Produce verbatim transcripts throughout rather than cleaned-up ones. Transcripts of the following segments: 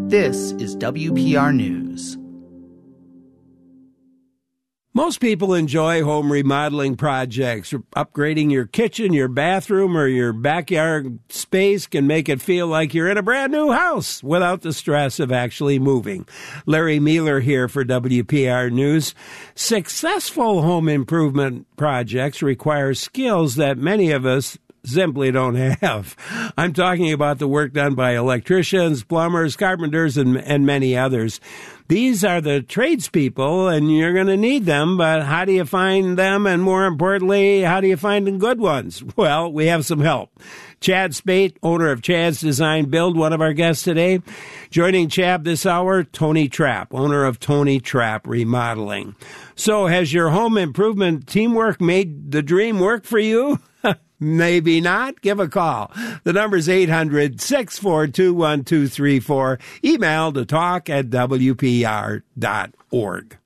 This is W P R News. Most people enjoy home remodeling projects. Upgrading your kitchen, your bathroom, or your backyard space can make it feel like you're in a brand new house without the stress of actually moving. Larry Mueller here for W P R News. Successful home improvement projects require skills that many of us simply don't have. I'm talking about the work done by electricians, plumbers, carpenters, and, and many others. These are the tradespeople, and you're going to need them, but how do you find them? And more importantly, how do you find the good ones? Well, we have some help. Chad Spate, owner of Chad's Design Build, one of our guests today. Joining Chad this hour, Tony Trapp, owner of Tony Trapp Remodeling. So has your home improvement teamwork made the dream work for you? Maybe not. Give a call. The number is eight hundred, six four two, one two three four. Email to talk at W P R dot org.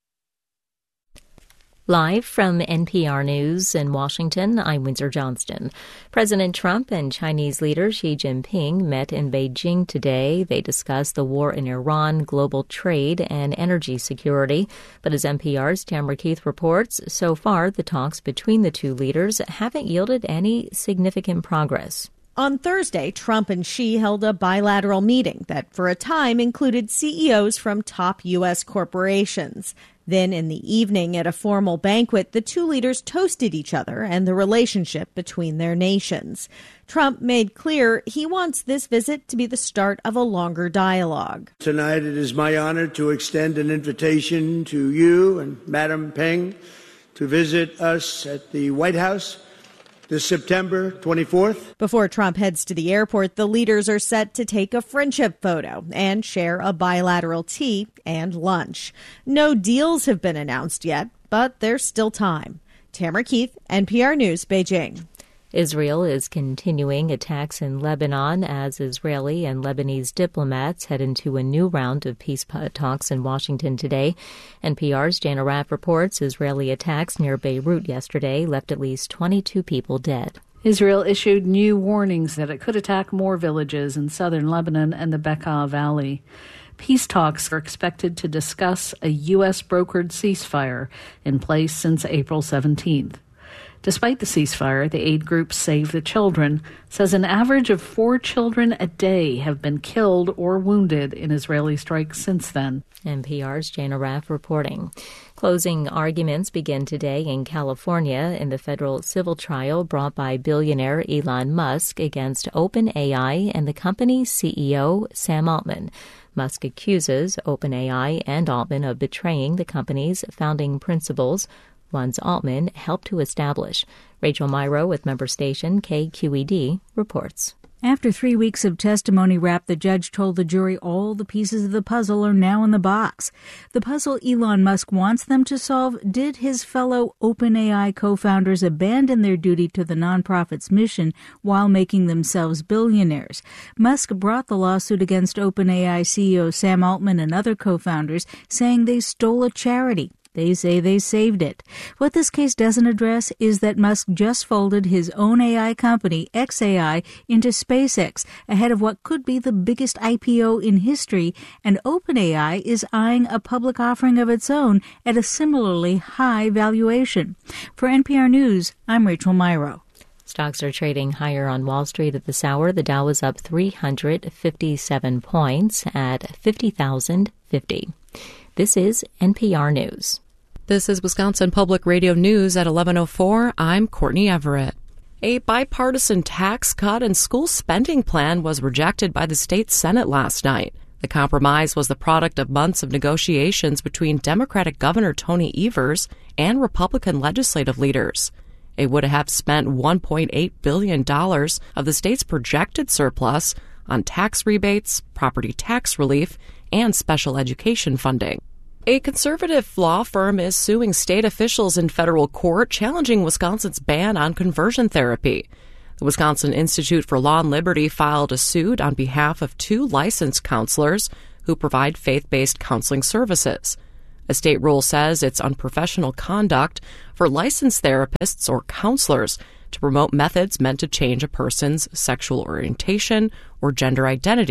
Live from N P R News in Washington, I'm Windsor Johnston. President Trump and Chinese leader Xi Jinping met in Beijing today. They discussed the war in Iran, global trade, and energy security. But as N P R's Tamara Keith reports, so far the talks between the two leaders haven't yielded any significant progress. On Thursday, Trump and Xi held a bilateral meeting that for a time included C E Os from top U S corporations. Then in the evening at a formal banquet, the two leaders toasted each other and the relationship between their nations. Trump made clear he wants this visit to be the start of a longer dialogue. Tonight it is my honor to extend an invitation to you and Madam Peng to visit us at the White House this September twenty-fourth. Before Trump heads to the airport, the leaders are set to take a friendship photo and share a bilateral tea and lunch. No deals have been announced yet, but there's still time. Tamara Keith, N P R News, Beijing. Israel is continuing attacks in Lebanon as Israeli and Lebanese diplomats head into a new round of peace talks in Washington today. N P R's Jana Raff reports Israeli attacks near Beirut yesterday left at least twenty-two people dead. Israel issued new warnings that it could attack more villages in southern Lebanon and the Bekaa Valley. Peace talks are expected to discuss a U S-brokered ceasefire in place since April seventeenth. Despite the ceasefire, the aid group Save the Children says an average of four children a day have been killed or wounded in Israeli strikes since then. N P R's Jana Raff reporting. Closing arguments begin today in California in the federal civil trial brought by billionaire Elon Musk against OpenAI and the company's C E O, Sam Altman. Musk accuses OpenAI and Altman of betraying the company's founding principles, ones Altman helped to establish. Rachel Myrow with member station K Q E D reports. After three weeks of testimony wrapped, the judge told the jury all the pieces of the puzzle are now in the box. The puzzle Elon Musk wants them to solve: did his fellow OpenAI co-founders abandon their duty to the nonprofit's mission while making themselves billionaires? Musk brought the lawsuit against OpenAI C E O Sam Altman and other co-founders, saying they stole a charity. They say they saved it. What this case doesn't address is that Musk just folded his own A I company, X A I, into SpaceX ahead of what could be the biggest I P O in history, and OpenAI is eyeing a public offering of its own at a similarly high valuation. For N P R News, I'm Rachel Myrow. Stocks are trading higher on Wall Street at this hour. The Dow is up three hundred fifty-seven points at fifty thousand fifty. This is N P R News. This is Wisconsin Public Radio News at eleven oh four. I'm Courtney Everett. A bipartisan tax cut and school spending plan was rejected by the state Senate last night. The compromise was the product of months of negotiations between Democratic Governor Tony Evers and Republican legislative leaders. It would have spent one point eight billion dollars of the state's projected surplus on tax rebates, property tax relief, and special education funding. A conservative law firm is suing state officials in federal court, challenging Wisconsin's ban on conversion therapy. The Wisconsin Institute for Law and Liberty filed a suit on behalf of two licensed counselors who provide faith-based counseling services. A state rule says it's unprofessional conduct for licensed therapists or counselors to promote methods meant to change a person's sexual orientation or gender identity,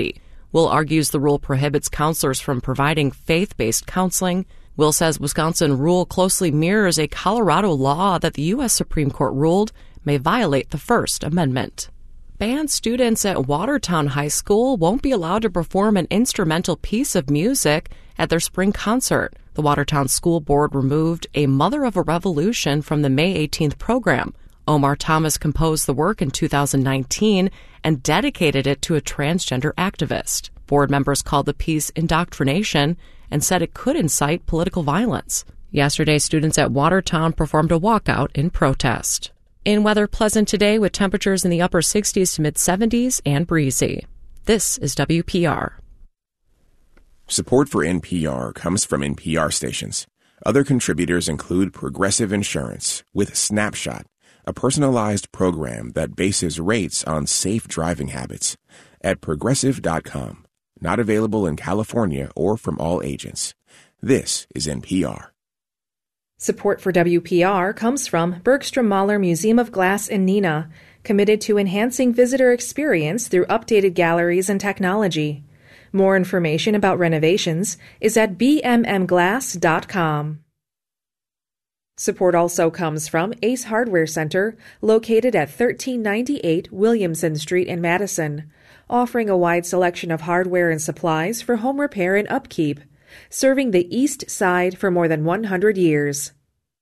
Will argues the rule prohibits counselors from providing faith-based counseling. Will says Wisconsin rule closely mirrors a Colorado law that the U S Supreme Court ruled may violate the First Amendment. Band students at Watertown High School won't be allowed to perform an instrumental piece of music at their spring concert. The Watertown School Board removed A Mother of a Revolution from the May eighteenth program. Omar Thomas composed the work in two thousand nineteen and dedicated it to a transgender activist. Board members called the piece indoctrination and said it could incite political violence. Yesterday, students at Watertown performed a walkout in protest. In weather, pleasant today with temperatures in the upper sixties to mid-seventies and breezy. This is W P R. Support for N P R comes from N P R stations. Other contributors include Progressive Insurance with Snapshot, a personalized program that bases rates on safe driving habits, at progressive dot com. Not available in California or from all agents. This is N P R. Support for W P R comes from Bergstrom Mahler Museum of Glass in Neenah, committed to enhancing visitor experience through updated galleries and technology. More information about renovations is at b m m glass dot com. Support also comes from Ace Hardware Center, located at thirteen ninety-eight Williamson Street in Madison, offering a wide selection of hardware and supplies for home repair and upkeep, serving the East Side for more than one hundred years.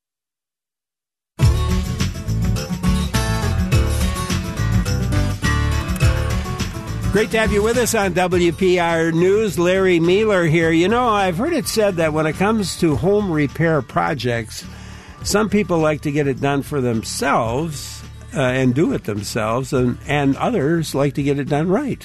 Great to have you with us on W P R News. Larry Mealer here. You know, I've heard it said that when it comes to home repair projects, some people like to get it done for themselves uh, and do it themselves, and, and others like to get it done right.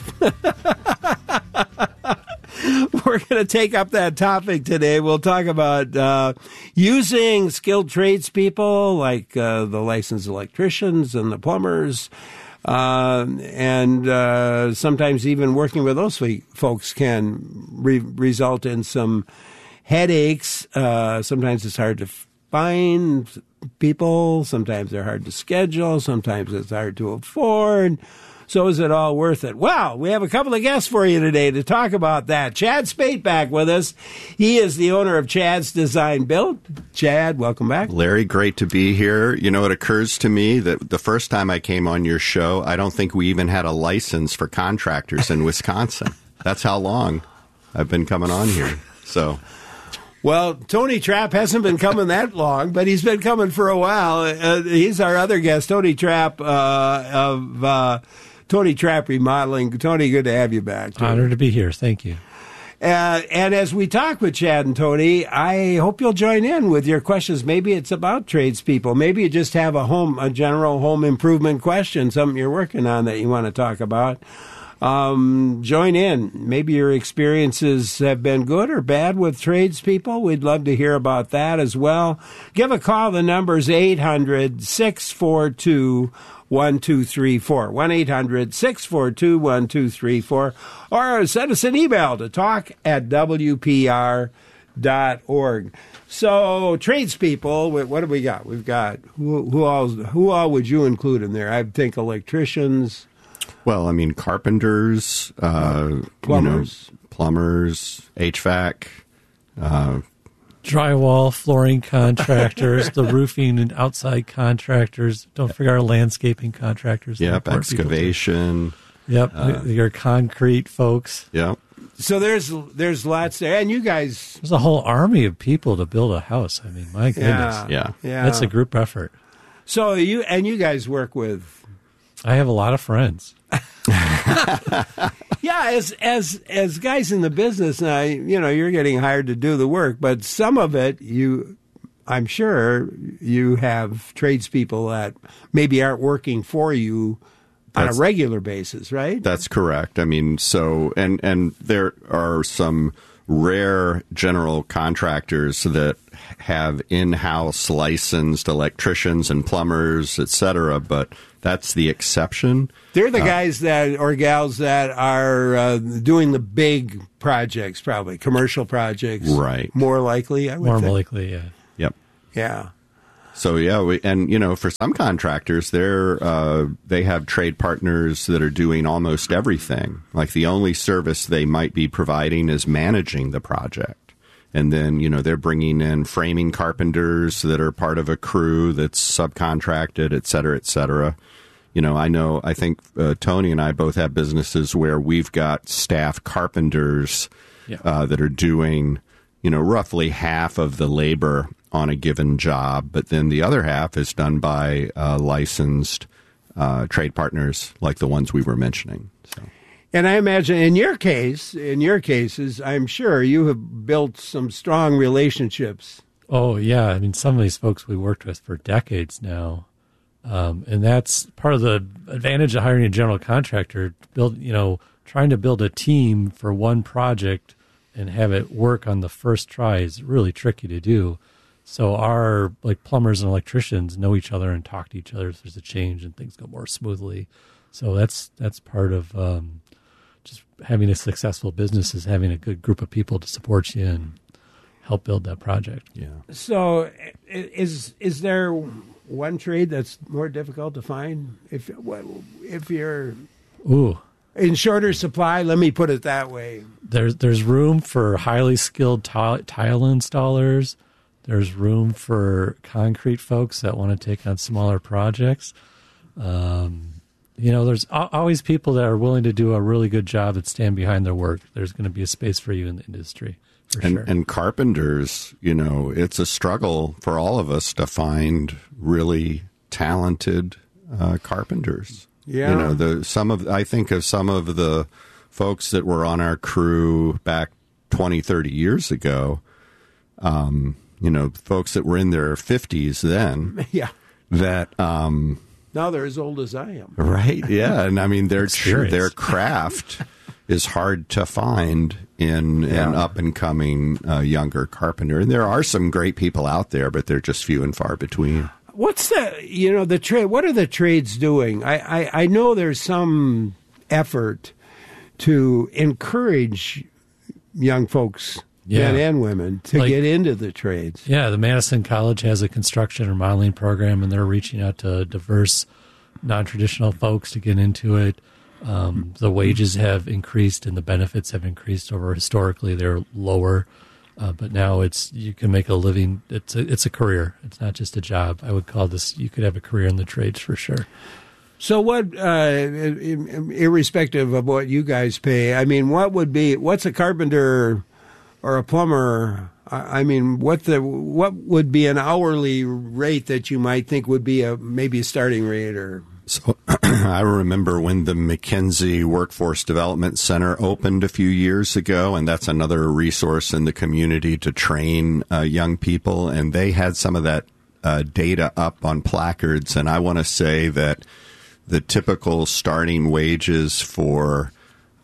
We're going to take up that topic today. We'll talk about uh, using skilled tradespeople like uh, the licensed electricians and the plumbers, uh, and uh, sometimes even working with those folks can re- result in some headaches. Uh, sometimes it's hard to find people. Sometimes they're hard to schedule. Sometimes it's hard to afford. So is it all worth it? Well, we have a couple of guests for you today to talk about that. Chad Spate back with us. He is the owner of Chad's Design Built. Chad, welcome back. Larry, great to be here. You know, it occurs to me that the first time I came on your show, I don't think we even had a license for contractors in Wisconsin. That's how long I've been coming on here. So... Well, Tony Trapp hasn't been coming that long, but he's been coming for a while. Uh, he's our other guest, Tony Trapp uh, of uh, Tony Trapp Remodeling. Tony, good to have you back. Tony. Honored to be here. Thank you. Uh, and as we talk with Chad and Tony, I hope you'll join in with your questions. Maybe it's about tradespeople. Maybe you just have a home, a general home improvement question, something you're working on that you want to talk about. Um, join in. Maybe your experiences have been good or bad with tradespeople. We'd love to hear about that as well. Give a call. The number's eight hundred, six four two, one two three four. one eight hundred, six four two, one two three four. Or send us an email to talk at w p r dot org. So, tradespeople, what do we got? We've got, who, who, all, who all would you include in there? I think electricians. Well, I mean, carpenters, uh, plumbers, you know, plumbers, H V A C, uh, drywall, flooring contractors, the roofing and outside contractors. Don't forget our landscaping contractors. Yep, excavation. Yep, uh, your concrete folks. Yep. So there's there's lots there, and you guys. There's a whole army of people to build a house. I mean, my goodness, yeah, yeah, yeah. That's a group effort. So you and you guys work with. I have a lot of friends. Yeah, as as as guys in the business, now, you know, you're getting hired to do the work, but some of it, you, I'm sure, you have tradespeople that maybe aren't working for you on that's, a regular basis, right? That's correct. I mean, so and and there are some rare general contractors that have in-house licensed electricians and plumbers, et cetera, but that's the exception. They're the uh, guys that or gals that are uh, doing the big projects, probably commercial projects, right? More likely, I would more think. likely, yeah. Yep. Yeah. So yeah, we, and you know, for some contractors, they're uh, they have trade partners that are doing almost everything. Like the only service they might be providing is managing the project, and then you know they're bringing in framing carpenters that are part of a crew that's subcontracted, et cetera, et cetera. You know, I know. I think uh, Tony and I both have businesses where we've got staff carpenters yeah. uh, that are doing, you know, roughly half of the labor on a given job, but then the other half is done by uh, licensed uh, trade partners like the ones we were mentioning. So. And I imagine in your case, in your cases, I'm sure you have built some strong relationships. Oh, yeah. I mean, some of these folks we worked with for decades now. Um, and that's part of the advantage of hiring a general contractor, build, you know, trying to build a team for one project and have it work on the first try is really tricky to do. So our like plumbers and electricians know each other and talk to each other if there's a change and things go more smoothly. So that's that's part of um, just having a successful business is having a good group of people to support you and help build that project. Yeah. So is is there one trade that's more difficult to find if if you're Ooh. in shorter supply? Let me put it that way. There's there's room for highly skilled tile, tile installers. There's room for concrete folks that want to take on smaller projects. Um, you know, there's always people that are willing to do a really good job that stand behind their work. There's going to be a space for you in the industry, for and, sure. And carpenters, you know, it's a struggle for all of us to find really talented uh, carpenters. Yeah. You know, the some of I think of some of the folks that were on our crew back twenty, thirty years ago. Um, you know, folks that were in their fifties then. Yeah. That um, now they're as old as I am. Right. Yeah. And I mean, their Experience. their craft is hard to find in Yeah. an up and coming uh, younger carpenter. And there are some great people out there, but they're just few and far between. What's the, you know, the trade, what are the trades doing? I, I, I know there's some effort to encourage young folks, Yeah. men and women, to Like- get into the trades. Yeah, the Madison College has a construction or modeling program, and they're reaching out to diverse, non-traditional folks to get into it. Um, the wages have increased and the benefits have increased over historically. They're lower, uh, but now it's you can make a living. It's a, it's a career. It's not just a job. I would call this. You could have a career in the trades for sure. So what, uh, irrespective of what you guys pay, I mean, what would be, what's a carpenter or a plumber? I mean, what the what would be an hourly rate that you might think would be a maybe a starting rate? Or So I remember when the McKinsey Workforce Development Center opened a few years ago, and that's another resource in the community to train uh, young people, and they had some of that uh, data up on placards, and I want to say that the typical starting wages for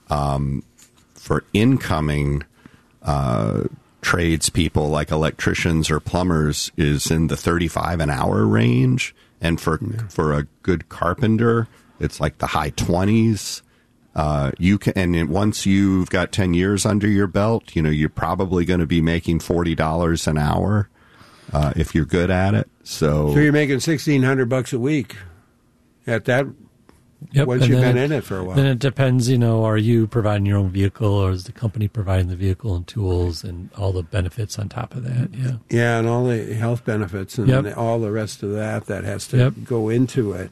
um, for incoming uh, tradespeople like electricians or plumbers is in the thirty-five an hour range. And for yeah. for a good carpenter, it's like the high twenties. Uh, you can, and once you've got ten years under your belt, you know you're probably going to be making forty dollars an hour uh, if you're good at it. So, so you're making sixteen hundred bucks a week at that. Yep. Once and you've been it, in it for a while. Then it depends. You know, are you providing your own vehicle, or is the company providing the vehicle and tools and all the benefits on top of that? Yeah. Yeah, and all the health benefits and Yep. all the rest of that that has to Yep. go into it.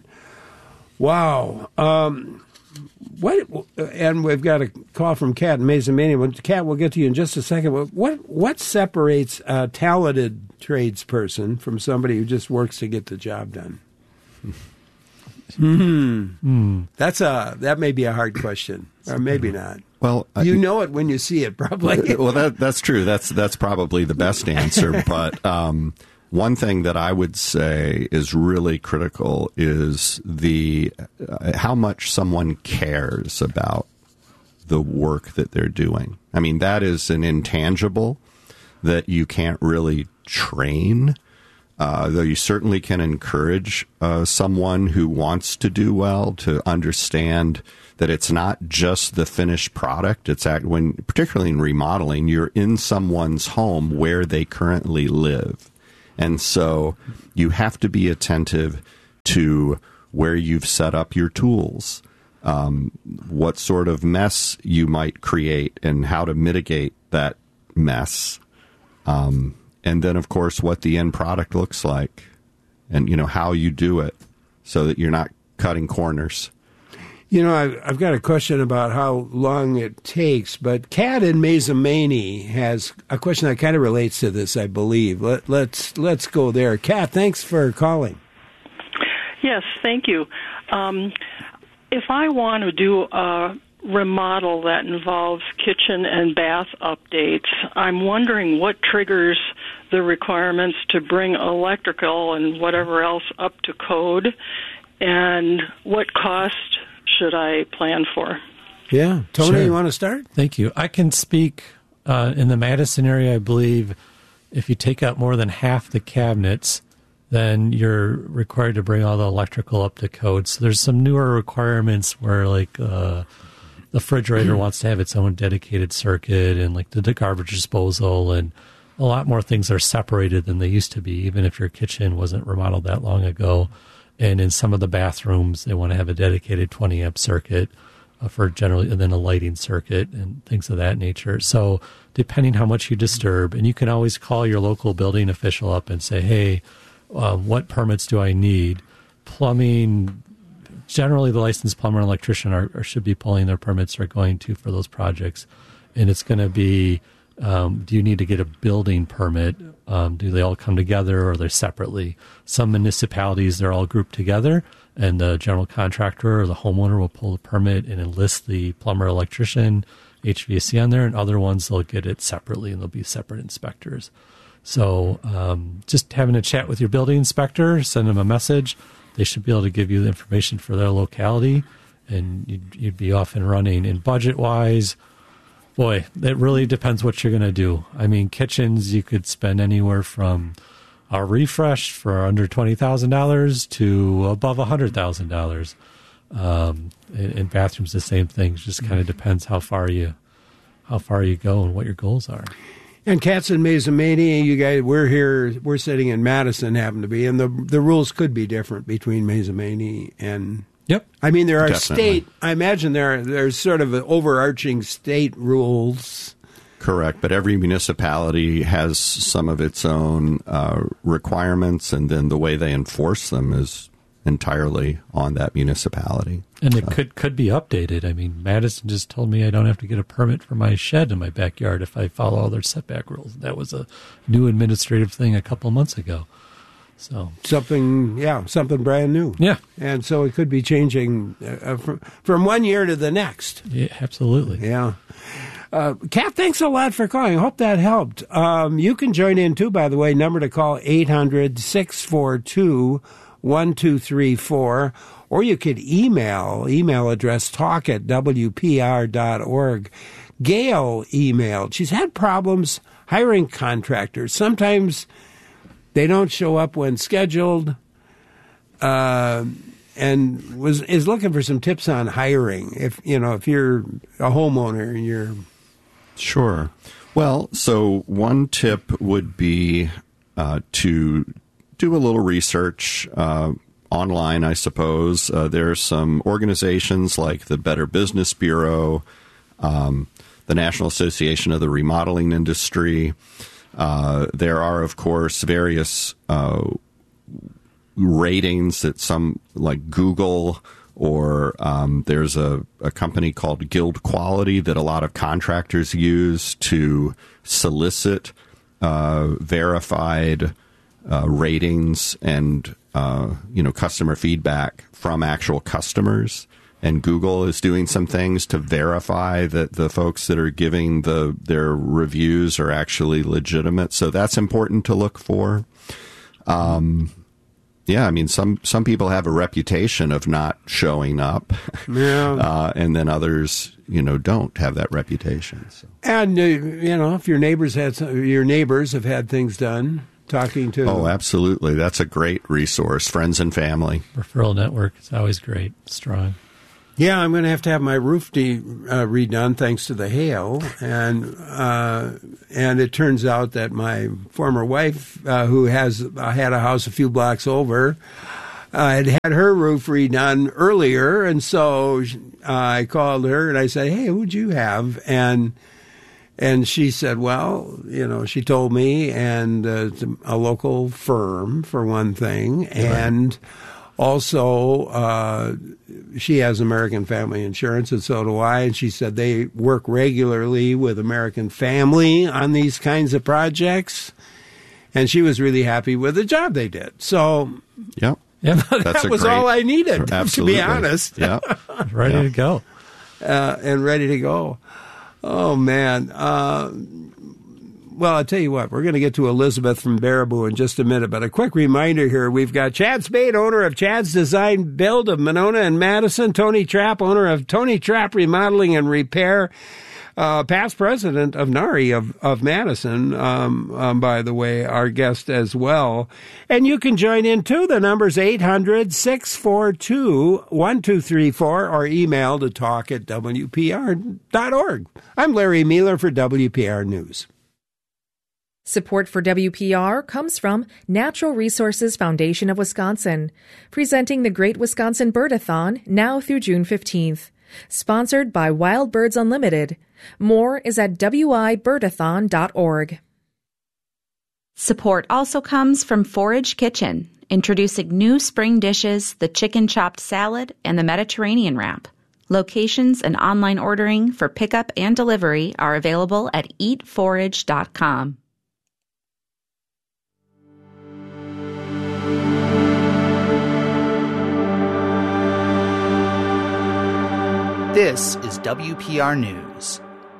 Wow. Um, what? And we've got a call from Kat in Mesa Mania. Kat, we'll get to you in just a second. What what separates a talented tradesperson from somebody who just works to get the job done? Hmm. Mm. That's a that may be a hard question, or maybe not. Well, you know it when you see it, probably. Well, that that's true. That's that's probably the best answer. But um, one thing that I would say is really critical is the uh, how much someone cares about the work that they're doing. I mean, that is an intangible that you can't really train. Uh, though you certainly can encourage uh, someone who wants to do well to understand that it's not just the finished product. It's act when, particularly in remodeling, you're in someone's home where they currently live, And so you have to be attentive to where you've set up your tools, um, what sort of mess you might create and how to mitigate that mess. Um, and then, of course, what the end product looks like and, you know, how you do it so that you're not cutting corners. You know, I've, I've got a question about how long it takes, but Kat in Mazomanie has a question that kind of relates to this, I believe. Let, let's let's go there. Kat, thanks for calling. Yes, thank you. Um, if I want to do a remodel that involves kitchen and bath updates, I'm wondering what triggers the requirements to bring electrical and whatever else up to code, and what cost should I plan for? Yeah. Tony, Sure. you want to start? Thank you. I can speak uh, in the Madison area, I believe, if you take out more than half the cabinets, then you're required to bring all the electrical up to code. So there's some newer requirements where, like, uh, the refrigerator wants to have its own dedicated circuit, and, like, the, the garbage disposal, and a lot more things are separated than they used to be, even if your kitchen wasn't remodeled that long ago. And in some of the bathrooms, they want to have a dedicated twenty amp circuit uh, for generally, and then a lighting circuit and things of that nature. So depending how much you disturb, and you can always call your local building official up and say, hey, uh, what permits do I need? Plumbing, generally the licensed plumber and electrician are, are should be pulling their permits or going to for those projects. And it's going to be, um, do you need to get a building permit? Um, do they all come together, or are they separately? Some municipalities, they're all grouped together, and the general contractor or the homeowner will pull the permit and enlist the plumber, electrician, H V A C on there, and other ones, they'll get it separately, and there'll be separate inspectors. So um, just having a chat with your building inspector, send them a message. They should be able to give you the information for their locality, and you'd, you'd be off and running. And budget-wise, boy, it really depends what you're going to do. I mean, kitchens, you could spend anywhere from a refresh for under twenty thousand dollars to above one hundred thousand dollars. Um, and, and bathrooms, the same thing. It just kind of depends how far you how far you go and what your goals are. And Kat's in Mazomanie, you guys, we're here, we're sitting in Madison, happen to be, and the the rules could be different between Mazomanie and... Yep. I mean, there are Definitely. state, I imagine there are, there's sort of overarching state rules. Correct, but every municipality has some of its own uh, requirements, and then the way they enforce them is entirely on that municipality. And it So- could could be updated. I mean, Madison just told me I don't have to get a permit for my shed in my backyard if I follow all their setback rules. That was a new administrative thing a couple of months ago. So Something, yeah, something brand new. Yeah. And so it could be changing uh, from, from one year to the next. Yeah, absolutely. Yeah. Uh, Kat, thanks a lot for calling. I hope that helped. Um, you can join in, too, by the way. Number to call, eight hundred, six four two, one two three four. Or you could email, email address talk at w p r dot org. Gail emailed. She's had problems hiring contractors. Sometimes they don't show up when scheduled, uh, and was is looking for some tips on hiring. If you know, if you're a homeowner and you're Sure. Well, so one tip would be uh, to do a little research uh, online, I suppose. Uh, there are some organizations like the Better Business Bureau, um, the National Association of the Remodeling Industry. Uh, there are, of course, various uh, ratings that some, like Google, or um, there's a, a company called Guild Quality that a lot of contractors use to solicit uh, verified uh, ratings and uh, you know customer feedback from actual customers. And Google is doing some things to verify that the folks that are giving the their reviews are actually legitimate. So that's important to look for. Um, yeah, I mean, some, some people have a reputation of not showing up, yeah. uh, and then others, you know, don't have that reputation. So. And uh, you know, if your neighbors had some, your neighbors have had things done, talking to Oh, absolutely, that's a great resource. Friends and family Referral network is always great, strong. Yeah, I'm going to have to have my roof de- uh, redone thanks to the hail, and uh, and it turns out that my former wife, uh, who has uh, had a house a few blocks over, uh, had had her roof redone earlier, and so uh, I called her and I said, "Hey, who'd you have?" and and she said, "Well, you know," she told me, and uh, it's a local firm for one thing, yeah. and also. Uh, She has American Family Insurance, and so do I. And she said they work regularly with American Family on these kinds of projects. And she was really happy with the job they did. So, yep. Yep. that That's was great, all I needed, absolutely. to be honest. Yeah. ready yeah. to go. Uh, and ready to go. Oh, man. Uh, Well, I'll tell you what, we're going to get to Elizabeth from Baraboo in just a minute, but a quick reminder here. We've got Chad Spade, owner of Chad's Design Build of Monona and Madison, Tony Trapp, owner of Tony Trapp Remodeling and Repair, uh, past president of NARI of, of Madison, um, um, by the way, our guest as well. And you can join in, too. The number's eight hundred, six four two, one two three four or email to talk at W P R dot org. I'm Larry Mueller for W P R News. Support for W P R comes from Natural Resources Foundation of Wisconsin, presenting the Great Wisconsin Birdathon now through June fifteenth. Sponsored by Wild Birds Unlimited. More is at w i birdathon dot org. Support also comes from Forage Kitchen, introducing new spring dishes, the chicken chopped salad, and the Mediterranean wrap. Locations and online ordering for pickup and delivery are available at eat forage dot com. This is W P R News.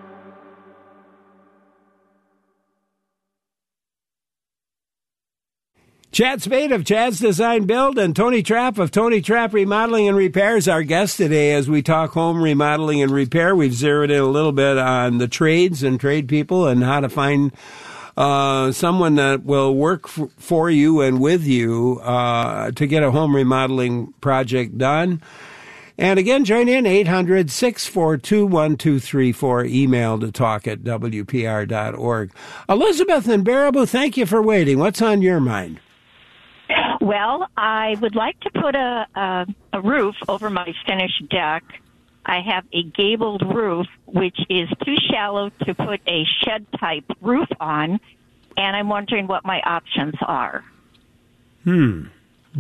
Chad Spade of Chad's Design Build and Tony Trapp of Tony Trapp Remodeling and Repair is our guest today as we talk home remodeling and repair. We've zeroed in a little bit on the trades and trade people and how to find uh, someone that will work f- for you and with you uh, to get a home remodeling project done. And again, join in eight hundred, six four two, one two three four, email to talk at W P R dot org. Elizabeth in Baraboo, thank you for waiting. What's on your mind? Well, I would like to put a, a, a roof over my finished deck. I have a gabled roof, which is too shallow to put a shed-type roof on, and I'm wondering what my options are. Hmm. hmm.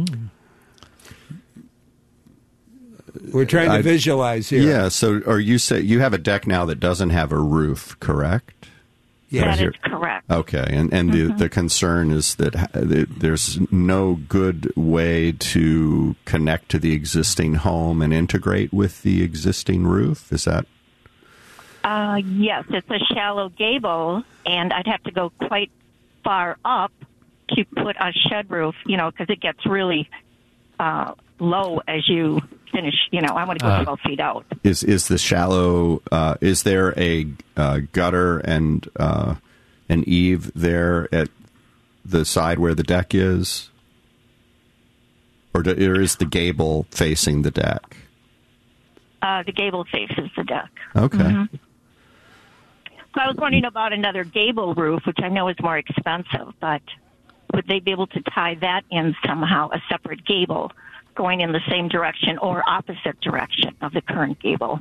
We're trying to I, visualize here. Yeah, so are you say you have a deck now that doesn't have a roof, correct? Yeah, that is correct. Okay, and and mm-hmm. the, the concern is that there's no good way to connect to the existing home and integrate with the existing roof. Is that? Uh, yes, it's a shallow gable, and I'd have to go quite far up to put a shed roof, you know, because it gets really uh, low as you finish. You know, I want to go uh, twelve feet out. Is is the shallow? Uh, is there a uh, gutter and uh, an eave there at the side where the deck is, or, do, or is the gable facing the deck? Uh, the gable faces the deck. Okay. Mm-hmm. So I was wondering about another gable roof, which I know is more expensive, but would they be able to tie that in somehow, a separate gable going in the same direction or opposite direction of the current gable?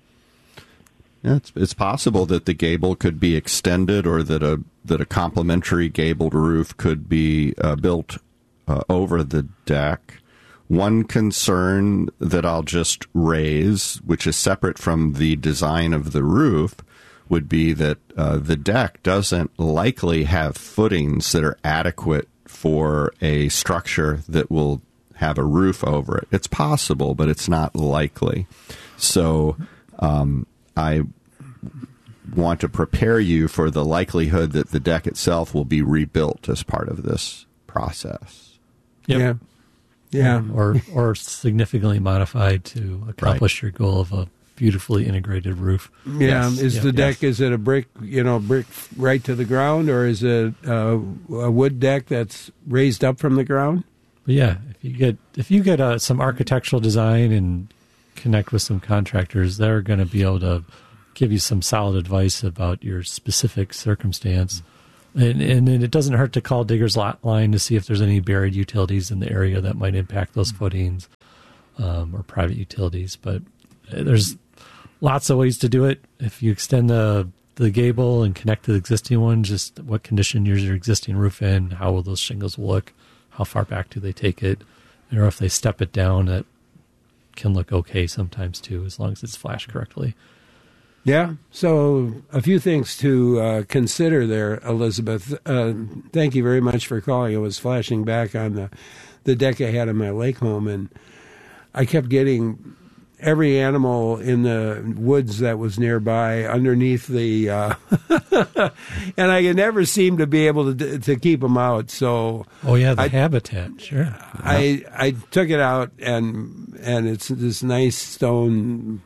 Yeah, it's, it's possible that the gable could be extended, or that a that a complementary gabled roof could be uh, built uh, over the deck. One concern that I'll just raise, which is separate from the design of the roof, would be that uh, the deck doesn't likely have footings that are adequate for a structure that will have a roof over it. It's possible, but it's not likely. So um, I want to prepare you for the likelihood that the deck itself will be rebuilt as part of this process. Yep. Yeah. Yeah. Or or significantly modified to accomplish right. your goal of a beautifully integrated roof. Yeah. Yes. Is yep. the deck, yes. is it a brick, you know, brick right to the ground, or is it uh, a wood deck that's raised up from the ground? But yeah, if you get if you get uh, some architectural design and connect with some contractors. They're going to be able to give you some solid advice about your specific circumstance. And, and, and it doesn't hurt to call Digger's Lot Line to see if there's any buried utilities in the area that might impact those footings, um, or private utilities. But there's lots of ways to do it. If you extend the the gable and connect to the existing one, just what condition is your existing roof in, how will those shingles look, how far back do they take it, or if they step it down, that can look okay sometimes too, as long as it's flashed correctly. Yeah, so a few things to uh, consider there, Elizabeth. Uh, thank you very much for calling. I was flashing back on the, the deck I had in my lake home, and I kept getting every animal in the woods that was nearby underneath the, uh, and I could never seem to be able to to keep them out. So, oh yeah, the I, habitat, sure. I I took it out, and and it's this nice stone.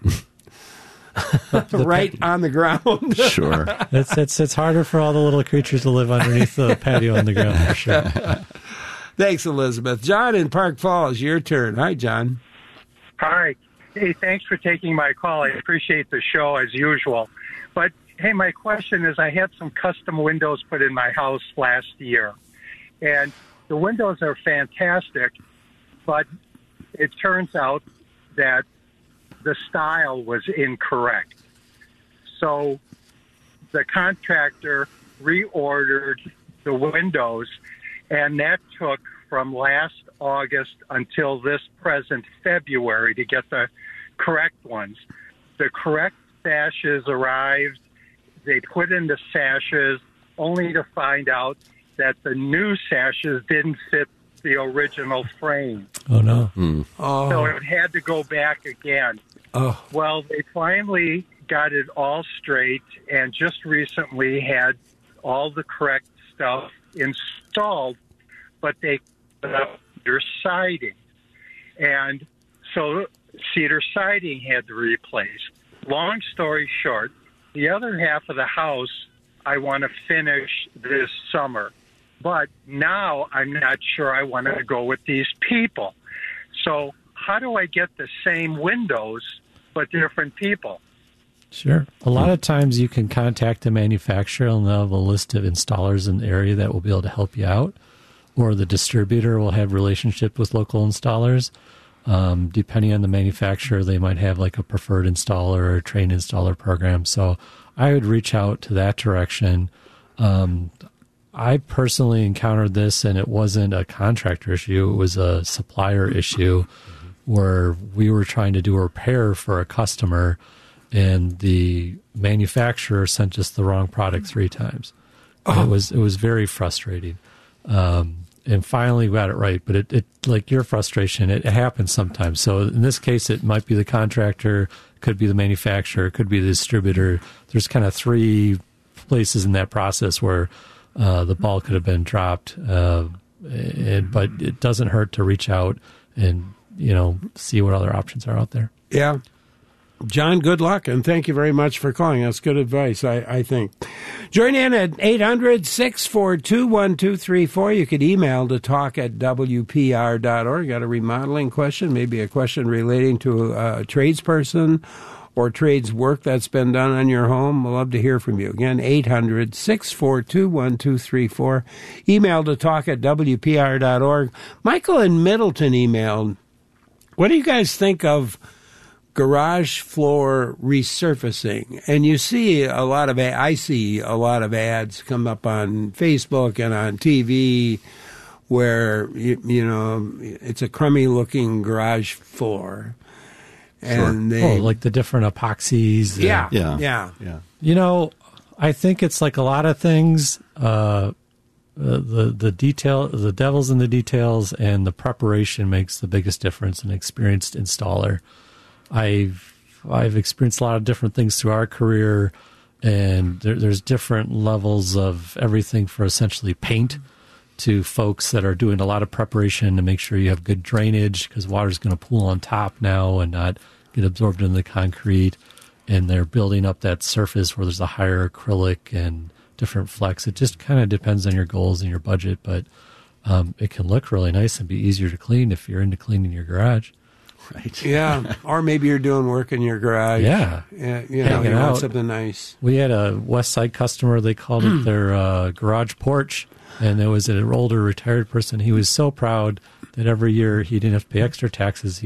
right on the ground. Sure. It's, it's it's harder for all the little creatures to live underneath the patio on the ground, for sure. Thanks, Elizabeth. John in Park Falls, your turn. Hi, John. Hi. Hey, thanks for taking my call. I appreciate the show as usual. But, hey, my question is, I had some custom windows put in my house last year. And the windows are fantastic, but it turns out that the style was incorrect. So the contractor reordered the windows, and that took from last August until this present February to get the correct ones. The correct sashes arrived. They put in the sashes only to find out that the new sashes didn't fit the original frame. Oh, no. Mm. Oh. So it had to go back again. Oh. Well, they finally got it all straight and just recently had all the correct stuff installed, but they put up their siding. And so cedar siding had to be replaced. Long story short, the other half of the house I want to finish this summer. But now I'm not sure I want to go with these people. So how do I get the same windows but different people? Sure. A lot of times you can contact the manufacturer and they'll have a list of installers in the area that will be able to help you out. Or the distributor will have relationship with local installers. Um, depending on the manufacturer, they might have like a preferred installer or a trained installer program. So I would reach out to that direction. Um, I personally encountered this, and it wasn't a contractor issue. It was a supplier issue where we were trying to do a repair for a customer, and the manufacturer sent us the wrong product three times. Oh. It was it was very frustrating. Um, and finally we got it right, but it, it like your frustration, it, it happens sometimes. So in this case, it might be the contractor, could be the manufacturer, could be the distributor. There's kind of three places in that process where uh, the ball could have been dropped. Uh, and, but it doesn't hurt to reach out and, you know, see what other options are out there. Yeah. John, good luck, and thank you very much for calling. That's good advice, I, I think. Join in at eight hundred, six four two, one two three four. You could email to talk at W P R dot org. Got a remodeling question, maybe a question relating to a tradesperson or trades work that's been done on your home. We'd love to hear from you. Again, eight hundred, six four two, one two three four. Email to talk at W P R dot org. Michael in Middleton emailed, what do you guys think of garage floor resurfacing? And you see a lot of, I see a lot of ads come up on Facebook and on T V where, you, you know, it's a crummy looking garage floor. And sure. they, oh, like the different epoxies. Yeah, yeah, yeah. yeah. You know, I think it's like a lot of things, uh, the the detail, the devil's in the details, and the preparation makes the biggest difference. An experienced installer. I've I've experienced a lot of different things through our career, and there, there's different levels of everything for essentially paint to folks that are doing a lot of preparation to make sure you have good drainage, because water's going to pool on top now and not get absorbed in the concrete, and they're building up that surface where there's a higher acrylic and different flex. It just kind of depends on your goals and your budget, but um, it can look really nice and be easier to clean if you're into cleaning your garage. Right. Yeah. Or maybe you're doing work in your garage. Yeah. Yeah. You know, Hanging you want out. something nice. We had a West Side customer. They called it their uh, garage porch. And there was an older retired person. He was so proud that every year he didn't have to pay extra taxes. He